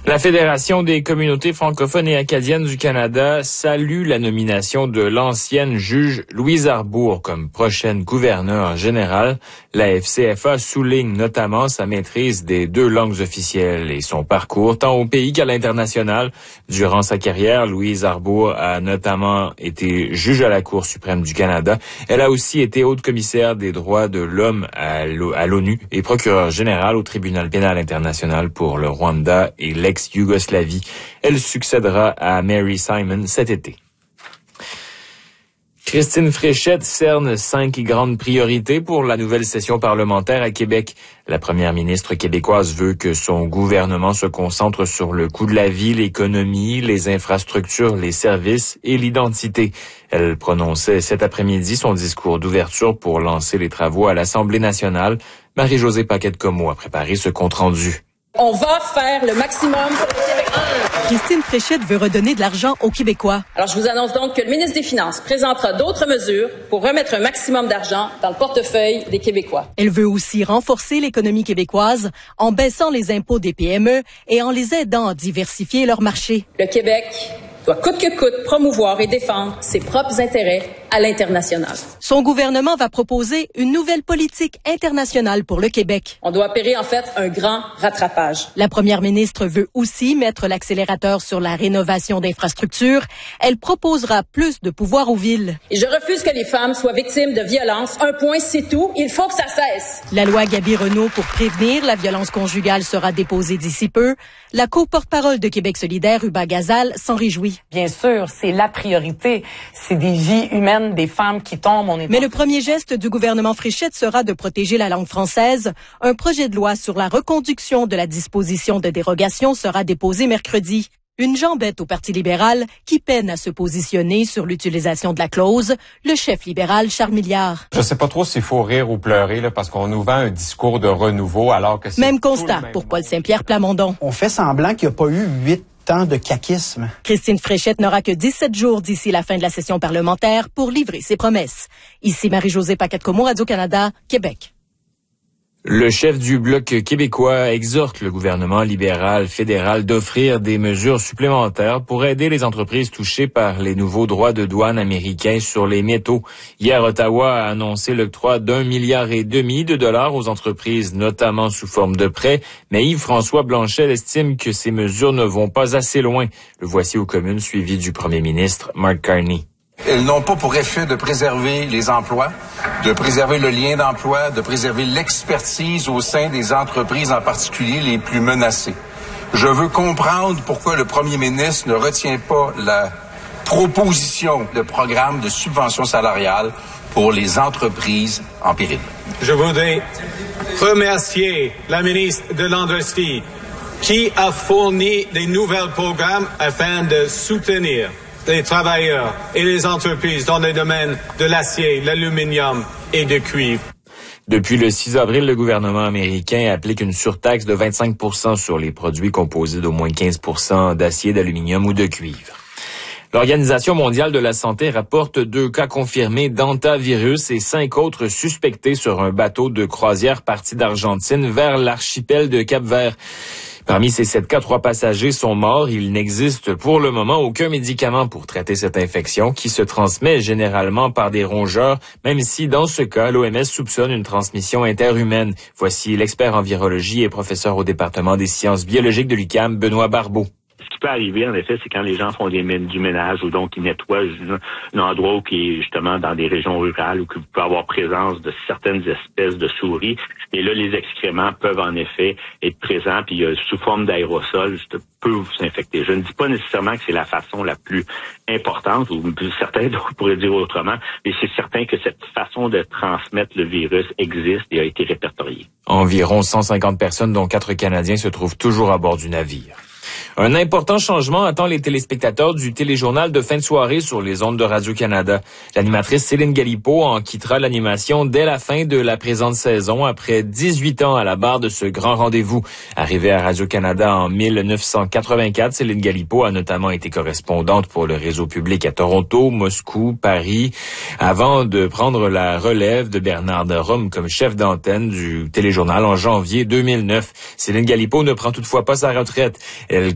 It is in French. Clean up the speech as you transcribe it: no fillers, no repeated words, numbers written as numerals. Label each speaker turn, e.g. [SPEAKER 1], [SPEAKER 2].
[SPEAKER 1] La Fédération des communautés francophones et acadiennes du Canada salue la nomination de l'ancienne juge Louise Arbour comme prochaine gouverneure générale. La FCFA souligne notamment sa maîtrise des 2 langues officielles et son parcours tant au pays qu'à l'international. Durant sa carrière, Louise Arbour a notamment été juge à la Cour suprême du Canada. Elle a aussi été haute commissaire des droits de l'homme à l'ONU et procureure générale au tribunal pénal international pour le Rwanda et l'ex-Yougoslavie. Elle succédera à Mary Simon cet été. Christine Fréchette cerne 5 grandes priorités pour la nouvelle session parlementaire à Québec. La première ministre québécoise veut que son gouvernement se concentre sur le coût de la vie, l'économie, les infrastructures, les services et l'identité. Elle prononçait cet après-midi son discours d'ouverture pour lancer les travaux à l'Assemblée nationale. Marie-Josée Paquette-Comeau a préparé ce compte-rendu.
[SPEAKER 2] On va faire le maximum pour le Québec.
[SPEAKER 3] Christine Fréchette veut redonner de l'argent aux Québécois.
[SPEAKER 2] Alors, je vous annonce donc que le ministre des Finances présentera d'autres mesures pour remettre un maximum d'argent dans le portefeuille des Québécois.
[SPEAKER 3] Elle veut aussi renforcer l'économie québécoise en baissant les impôts des PME et en les aidant à diversifier leur marché.
[SPEAKER 2] Le Québec doit coûte que coûte promouvoir et défendre ses propres intérêts à l'international.
[SPEAKER 3] Son gouvernement va proposer une nouvelle politique internationale pour le Québec.
[SPEAKER 2] On doit opérer en fait un grand rattrapage.
[SPEAKER 3] La première ministre veut aussi mettre l'accélérateur sur la rénovation d'infrastructures. Elle proposera plus de pouvoir aux villes.
[SPEAKER 2] Et je refuse que les femmes soient victimes de violences. Un point, c'est tout. Il faut que ça cesse.
[SPEAKER 3] La loi Gabi-Renault pour prévenir la violence conjugale sera déposée d'ici peu. La co-porte-parole de Québec solidaire, Uba Gazal, s'en réjouit.
[SPEAKER 4] Bien sûr, c'est la priorité. C'est des vies humaines, des femmes qui tombent.
[SPEAKER 3] Mais le premier geste du gouvernement Fréchette sera de protéger la langue française. Un projet de loi sur la reconduction de la disposition de dérogation sera déposé mercredi. Une jambette au Parti libéral qui peine à se positionner sur l'utilisation de la clause, le chef libéral Charles Milliard.
[SPEAKER 5] Je sais pas trop s'il faut rire ou pleurer là, parce qu'on nous vend un discours de renouveau alors que c'est
[SPEAKER 3] même constat pour Paul Saint-Pierre Plamondon.
[SPEAKER 6] On fait semblant qu'il n'y a pas eu 8 ans de caquisme.
[SPEAKER 3] Christine Fréchette n'aura que 17 jours d'ici la fin de la session parlementaire pour livrer ses promesses. Ici Marie-Josée Paquette-Comeau, Radio-Canada, Québec.
[SPEAKER 1] Le chef du Bloc québécois exhorte le gouvernement libéral fédéral d'offrir des mesures supplémentaires pour aider les entreprises touchées par les nouveaux droits de douane américains sur les métaux. Hier, Ottawa a annoncé l'octroi d'1,5 milliard de dollars aux entreprises, notamment sous forme de prêts. Mais Yves-François Blanchet estime que ces mesures ne vont pas assez loin. Le voici aux communes, suivi du premier ministre Mark Carney.
[SPEAKER 7] Elles n'ont pas pour effet de préserver les emplois, de préserver le lien d'emploi, de préserver l'expertise au sein des entreprises, en particulier les plus menacées. Je veux comprendre pourquoi le premier ministre ne retient pas la proposition de programme de subvention salariale pour les entreprises en péril.
[SPEAKER 8] Je voudrais remercier la ministre de l'Industrie qui a fourni des nouveaux programmes afin de soutenir les travailleurs et les entreprises dans les domaines de l'acier, l'aluminium et du cuivre.
[SPEAKER 1] Depuis le 6 avril, le gouvernement américain applique une surtaxe de 25% sur les produits composés d'au moins 15% d'acier, d'aluminium ou de cuivre. L'Organisation mondiale de la santé rapporte 2 cas confirmés d'hantavirus et 5 autres suspectés sur un bateau de croisière parti d'Argentine vers l'archipel de Cap-Vert. Parmi ces 7 cas, 3 passagers sont morts. Il n'existe pour le moment aucun médicament pour traiter cette infection qui se transmet généralement par des rongeurs, même si dans ce cas, l'OMS soupçonne une transmission interhumaine. Voici l'expert en virologie et professeur au département des sciences biologiques de l'UQAM, Benoît Barbeau.
[SPEAKER 9] Ce qui peut arriver, en effet, c'est quand les gens font du ménage ou donc ils nettoient un endroit qui est justement dans des régions rurales où il peut avoir présence de certaines espèces de souris. Et là, les excréments peuvent en effet être présents, puis sous forme d'aérosol, peuvent s'infecter. Je ne dis pas nécessairement que c'est la façon la plus importante, ou certains pourraient dire autrement, mais c'est certain que cette façon de transmettre le virus existe et a été répertoriée.
[SPEAKER 1] Environ 150 personnes, dont 4 Canadiens, se trouvent toujours à bord du navire. Un important changement attend les téléspectateurs du téléjournal de fin de soirée sur les ondes de Radio-Canada. L'animatrice Céline Galipeau en quittera l'animation dès la fin de la présente saison, après 18 ans à la barre de ce grand rendez-vous. Arrivée à Radio-Canada en 1984, Céline Galipeau a notamment été correspondante pour le réseau public à Toronto, Moscou, Paris, avant de prendre la relève de Bernard Rome comme chef d'antenne du téléjournal en janvier 2009. Céline Galipeau ne prend toutefois pas sa retraite. Elle